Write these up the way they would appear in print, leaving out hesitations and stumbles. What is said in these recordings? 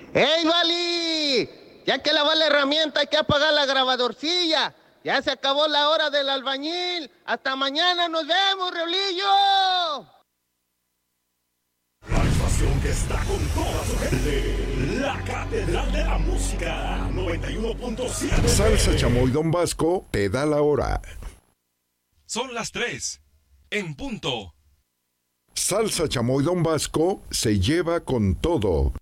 ¡Ey, Vali! Ya que lavó la herramienta hay que apagar la grabadorcilla. Ya se acabó la hora del albañil. Hasta mañana nos vemos, Reolillo. La estación que está con toda su gente. La Catedral de la Música. 91.7. Salsa Chamoy Don Vasco te da la hora. Son las 3. En punto. Salsa Chamoy Don Vasco se lleva con todo.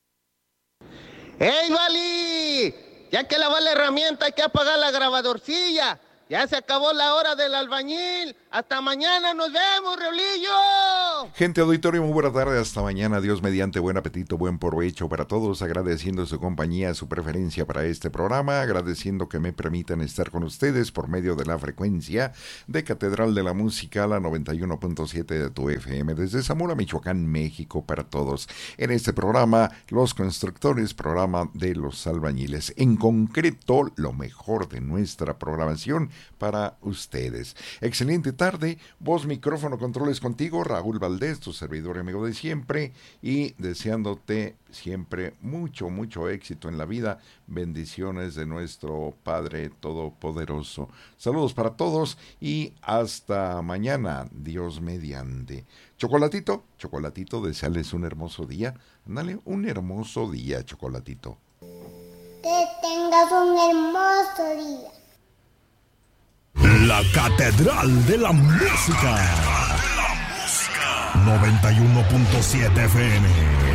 ¡Ey, Vali! Ya que lavó la herramienta hay que apagar la grabadorcilla. Ya se acabó la hora del albañil. Hasta mañana nos vemos, Reolillo. Gente auditorio, muy buena tarde, hasta mañana. Dios mediante, buen apetito, buen provecho para todos. Agradeciendo su compañía, su preferencia para este programa. Agradeciendo que me permitan estar con ustedes por medio de la frecuencia de Catedral de la Música, la 91.7 de tu FM. Desde Zamora, Michoacán, México, para todos. En este programa, Los Constructores, programa de los albañiles. En concreto, lo mejor de nuestra programación para ustedes. Excelente tarde, voz, micrófono, controles contigo, Raúl Valdés, tu servidor y amigo de siempre, y deseándote siempre mucho, mucho éxito en la vida. Bendiciones de nuestro Padre Todopoderoso. Saludos para todos y hasta mañana, Dios mediante. Chocolatito, desearles un hermoso día. Dale un hermoso día, Chocolatito. Que tengas un hermoso día. La Catedral de la Música. 91.7 FM.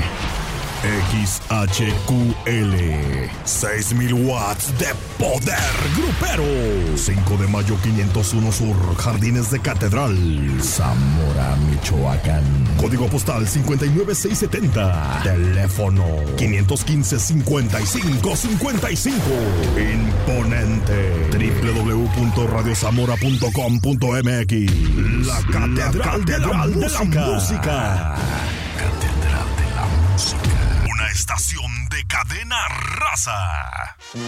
XHQL. 6,000 watts de poder grupero. 5 de mayo 501 Sur, Jardines de Catedral, Zamora, Michoacán. Código postal 59670. Teléfono 515-5555. Imponente. www.radiozamora.com.mx. La Catedral de la Música. Catedral de la Música. Una estación de Cadena Raza.